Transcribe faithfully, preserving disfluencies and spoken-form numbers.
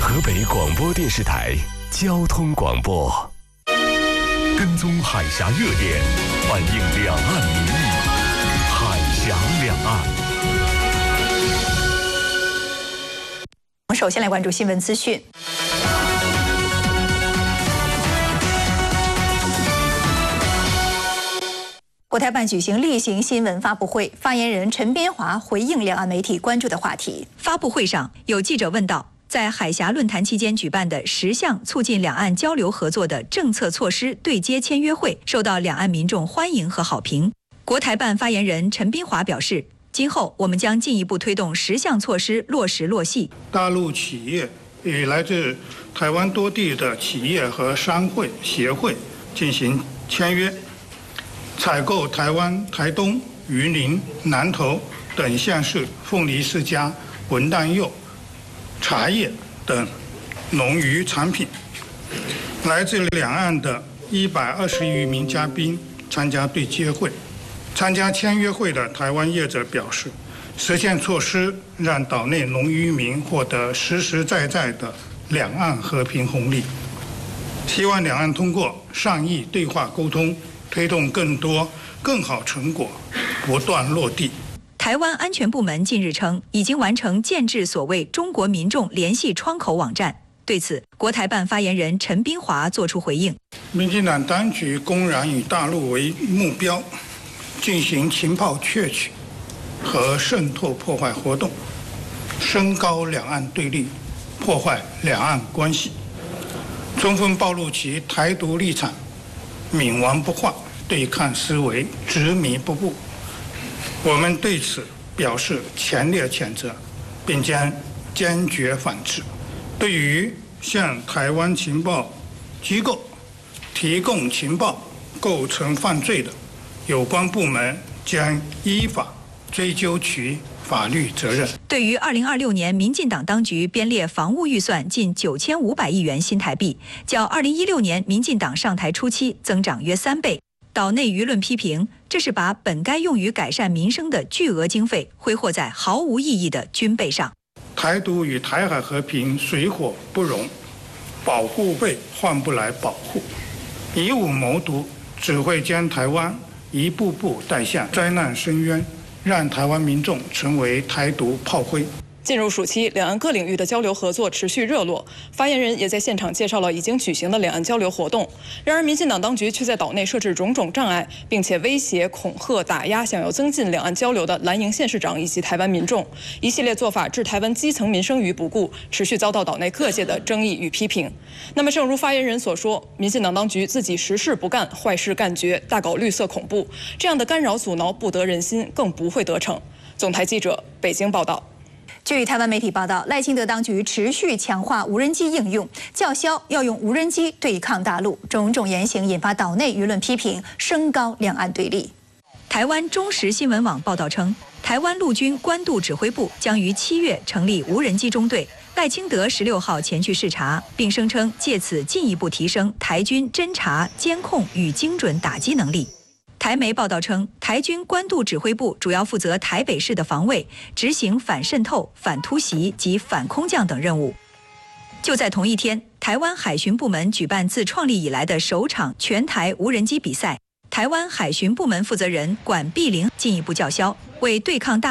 河北广播电视台交通广播，跟踪海峡热点，反映两岸民意，海峡两岸。 我们首先来关注新闻资讯。国台办举行例行新闻发布会，发言人陈斌华回应两岸媒体关注的话题。发布会上，有记者问到，在海峡论坛期间举办的十项促进两岸交流合作的政策措施对接签约会，受到两岸民众欢迎和好评。国台办发言人陈斌华表示，今后我们将进一步推动十项措施落实落细。 大陆企业与来自台湾多地的企业和商会协会进行签约，采购台湾台东、云林、南投等县市凤梨世家、文旦柚、茶叶等农渔产品。来自两岸的一百二十余名嘉宾参加对接会。参加签约会的台湾业者表示，实现措施让岛内农渔民获得实实在在的两岸和平红利。希望两岸通过善意对话沟通，推动更多更好成果不断落地。 台湾安全部门近日称，已经完成建制所谓中国民众联系窗口网站。对此，国台办发言人陈斌华作出回应： 民进党当局公然以大陆为目标，进行情报窃取和渗透破坏活动，升高两岸对立，破坏两岸关系，充分暴露其台独立场，冥顽不化，对抗思维执迷不悟。我们对此表示强烈谴责，并将坚决反制。对于向台湾情报机构提供情报构成犯罪的，有关部门将依法追究其法律责任。 对于二零二六年民进党当局编列防务预算近九千五百亿元新台币，较二零一六年民进党上台初期增长约三倍。岛内舆论批评，这是把本该用于改善民生的巨额经费挥霍在毫无意义的军备上。 台独与台海和平水火不容，保护备换不来保护，以武谋独，只会将台湾一步步带向灾难深渊，让台湾民众成为台独炮灰。 进入暑期，两岸各领域的交流合作持续热络。发言人也在现场介绍了已经举行的两岸交流活动。然而，民进党当局却在岛内设置种种障碍，并且威胁、恐吓、打压想要增进两岸交流的蓝营县市长以及台湾民众。一系列做法置台湾基层民生于不顾，持续遭到岛内各界的争议与批评。那么，正如发言人所说，民进党当局自己实事不干，坏事干绝，大搞绿色恐怖，这样的干扰阻挠不得人心，更不会得逞。总台记者北京报道。 据台湾媒体报道，赖清德当局持续强化无人机应用，叫嚣要用无人机对抗大陆，种种言行引发岛内舆论批评，升高两岸对立。台湾中时新闻网报道称，台湾陆军关渡指挥部将于七月成立无人机中队，赖清德十六号前去视察，并声称借此进一步提升台军侦察、监控与精准打击能力。台媒报道称，台军关渡指挥部主要负责台北市的防卫，执行反渗透、反突袭及反空降等任务。就在同一天，台湾海巡部门举办自创立以来的首场全台无人机比赛，台湾海巡部门负责人管碧玲进一步叫嚣，为对抗大